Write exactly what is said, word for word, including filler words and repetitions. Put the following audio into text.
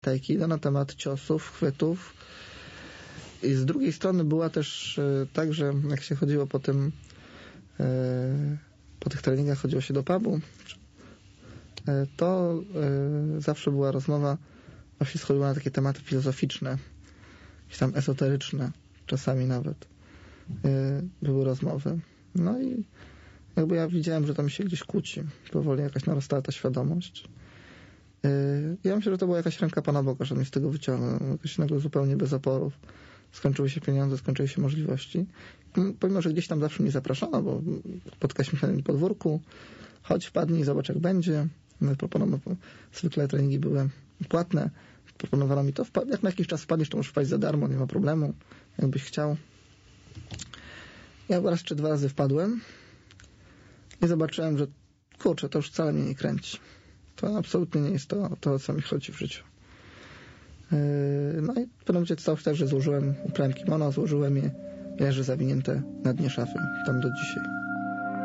Aikido, na temat ciosów, chwytów. I z drugiej strony była też e, tak, że jak się chodziło po tym e, po tych treningach chodziło się do pubu, e, to e, zawsze była rozmowa, właśnie schodziła na takie tematy filozoficzne, jakieś tam esoteryczne, czasami nawet e, były rozmowy. No i jakby ja widziałem, że to mi się gdzieś kłóci. Powoli jakaś narastała ta świadomość. Ja myślę, że to była jakaś ręka Pana Boga, że mnie z tego wyciągnął. Jakoś nagle zupełnie bez oporów. Skończyły się pieniądze, skończyły się możliwości. Pomimo, że gdzieś tam zawsze mnie zapraszano, bo spotkaliśmy się na podwórku. Chodź, wpadnij, zobacz jak będzie. Proponowano, zwykle treningi były płatne. Proponowano mi to, jak na jakiś czas wpadniesz, to możesz wpaść za darmo, nie ma problemu. Jakbyś chciał. Ja raz czy dwa razy wpadłem i zobaczyłem, że kurczę, to już wcale mnie nie kręci. To absolutnie nie jest to, to, o co mi chodzi w życiu. Yy, no i w pewnym momencie stało się tak, że złożyłem, uprałem kimono, złożyłem je, leży zawinięte na dnie szafy, tam do dzisiaj.